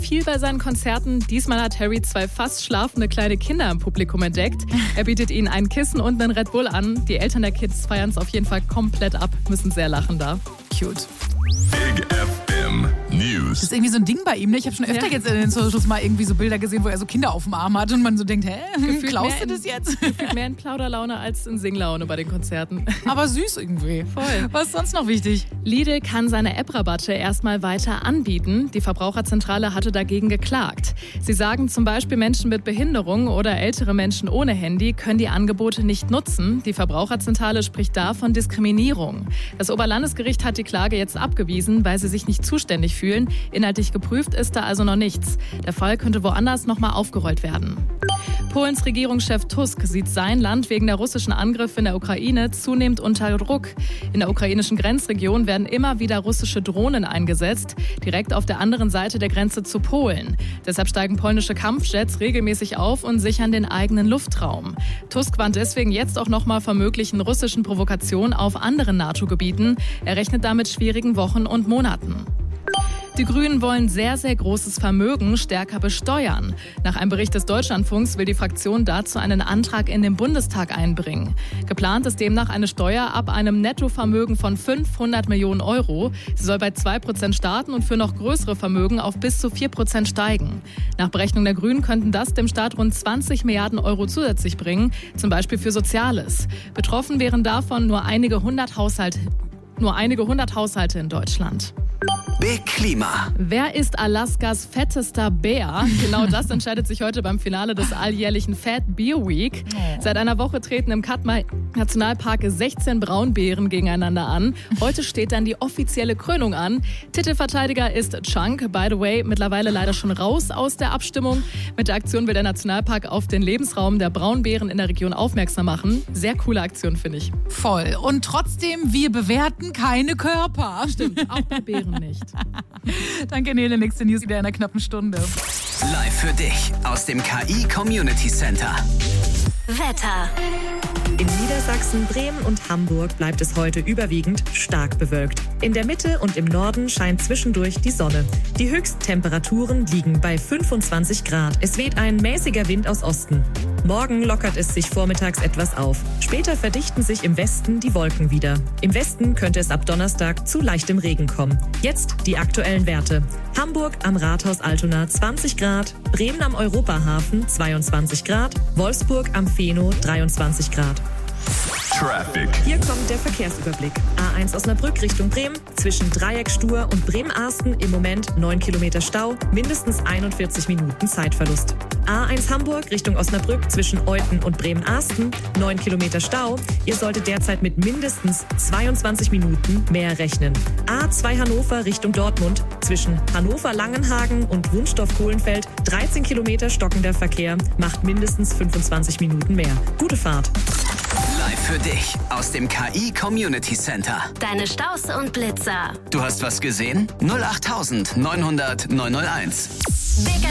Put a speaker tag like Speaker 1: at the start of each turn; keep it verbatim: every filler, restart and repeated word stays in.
Speaker 1: viel bei seinen Konzerten. Diesmal hat Harry zwei fast schlafende kleine Kinder im Publikum entdeckt. Er bietet ihnen ein Kissen und einen Red Bull an. Die Eltern der Kids feiern es auf jeden Fall komplett ab, müssen sehr lachen da. Cute.
Speaker 2: Big F M News.
Speaker 3: Das ist irgendwie so ein Ding bei ihm, ne? Ich habe schon öfter ja. jetzt in den Socials mal irgendwie so Bilder gesehen, wo er so Kinder auf dem Arm hat und man so denkt, hä,
Speaker 1: Gefühlt
Speaker 3: klaust du das jetzt?
Speaker 1: Gefühlt mehr in Plauderlaune als in Singlaune bei den Konzerten.
Speaker 3: Aber süß irgendwie.
Speaker 1: Voll.
Speaker 3: Was ist sonst noch wichtig?
Speaker 1: Lidl kann seine App-Rabatte erstmal weiter anbieten. Die Verbraucherzentrale hatte dagegen geklagt. Sie sagen zum Beispiel, Menschen mit Behinderung oder ältere Menschen ohne Handy können die Angebote nicht nutzen. Die Verbraucherzentrale spricht da von Diskriminierung. Das Oberlandesgericht hat die Klage jetzt abgewiesen, weil sie sich nicht zuständig fühlen. Inhaltlich geprüft ist da also noch nichts. Der Fall könnte woanders nochmal aufgerollt werden. Polens Regierungschef Tusk sieht sein Land wegen der russischen Angriffe in der Ukraine zunehmend unter Druck. In der ukrainischen Grenzregion werden immer wieder russische Drohnen eingesetzt, direkt auf der anderen Seite der Grenze zu Polen. Deshalb steigen polnische Kampfjets regelmäßig auf und sichern den eigenen Luftraum. Tusk warnt deswegen jetzt auch nochmal vor möglichen russischen Provokationen auf anderen NATO-Gebieten. Er rechnet damit schwierigen Wochen und Monaten. Die Grünen wollen sehr, sehr großes Vermögen stärker besteuern. Nach einem Bericht des Deutschlandfunks will die Fraktion dazu einen Antrag in den Bundestag einbringen. Geplant ist demnach eine Steuer ab einem Nettovermögen von fünfhundert Millionen Euro. Sie soll bei zwei Prozent starten und für noch größere Vermögen auf bis zu vier Prozent steigen. Nach Berechnung der Grünen könnten das dem Staat rund zwanzig Milliarden Euro zusätzlich bringen, zum Beispiel für Soziales. Betroffen wären davon nur einige hundert Haushalte, nur einige hundert Haushalte in Deutschland.
Speaker 4: Big Klima.
Speaker 1: Wer ist Alaskas fettester Bär? Genau das entscheidet sich heute beim Finale des alljährlichen Fat Bear Week. Seit einer Woche treten im Katmai Nationalpark sechzehn Braunbären gegeneinander an. Heute steht dann die offizielle Krönung an. Titelverteidiger ist Chunk, by the way, mittlerweile leider schon raus aus der Abstimmung. Mit der Aktion will der Nationalpark auf den Lebensraum der Braunbären in der Region aufmerksam machen. Sehr coole Aktion, finde ich.
Speaker 3: Voll. Und trotzdem, wir bewerten keine Körper.
Speaker 1: Stimmt, auch bei Bären nicht.
Speaker 3: Danke, Nele. Nächste News wieder in einer knappen Stunde.
Speaker 4: Live für dich aus dem K I Community Center.
Speaker 5: Wetter. In Niedersachsen, Bremen und Hamburg bleibt es heute überwiegend stark bewölkt. In der Mitte und im Norden scheint zwischendurch die Sonne. Die Höchsttemperaturen liegen bei fünfundzwanzig Grad. Es weht ein mäßiger Wind aus Osten. Morgen lockert es sich vormittags etwas auf. Später verdichten sich im Westen die Wolken wieder. Im Westen könnte es ab Donnerstag zu leichtem Regen kommen. Jetzt die aktuellen Werte. Hamburg am Rathaus Altona zwanzig Grad, Bremen am Europahafen zweiundzwanzig Grad, Wolfsburg am Feno dreiundzwanzig Grad.
Speaker 2: Traffic.
Speaker 5: Hier kommt der Verkehrsüberblick. A eins Osnabrück Richtung Bremen, zwischen Dreieck-Stur und Bremen-Arsten im Moment neun Kilometer Stau, mindestens einundvierzig Minuten Zeitverlust. A eins Hamburg Richtung Osnabrück zwischen Euthen und Bremen-Arsten, neun Kilometer Stau. Ihr solltet derzeit mit mindestens zweiundzwanzig Minuten mehr rechnen. A zwei Hannover Richtung Dortmund zwischen Hannover-Langenhagen und Wunstorf-Kohlenfeld, dreizehn Kilometer stockender Verkehr, macht mindestens fünfundzwanzig Minuten mehr. Gute Fahrt.
Speaker 4: Live für dich aus dem K I Community Center.
Speaker 6: Deine Staus und Blitzer.
Speaker 4: Du hast was gesehen? null acht neunhundert neunhunderteins.
Speaker 6: Big